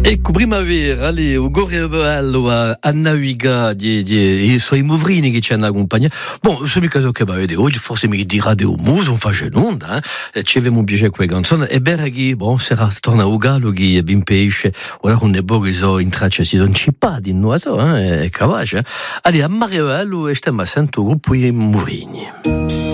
Ecco, primavera, o gore bello a Naviga e sono i Movrini che ci hanno accompagnato. Bon, se mi caso che va a vedere oggi, forse mi dirà di un muso, non faccio nulla, ci avevamo piacere quelle canzoni, e bene che, bon, se torna a gallo che ben pesce, ora con le boghe sono in traccia, si sono cippati, non so, è capace. Allora, a Mariello, e stiamo a sento gruppo i Movrini.